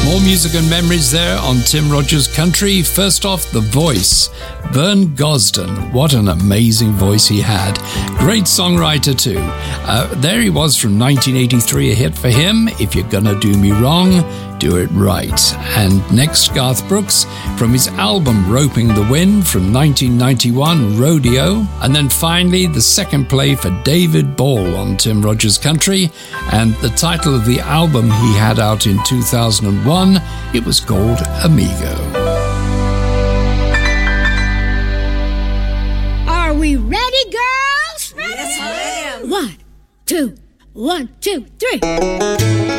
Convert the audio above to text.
More music and memories there on Tim Rogers Country. First off, The Voice. Vern Gosdin. What an amazing voice he had. Great songwriter too. There he was from 1983, a hit for him. If You're Gonna Do Me Wrong, Do It Right. And next, Garth Brooks from his album Roping the Wind from 1991, Rodeo. And then finally, the second play for David Ball on Tim Rogers Country. And the title of the album he had out in 2001, it was called Amigo. Are we ready, girls? Yes, ma'am. 1, 2, 1, 2, 3.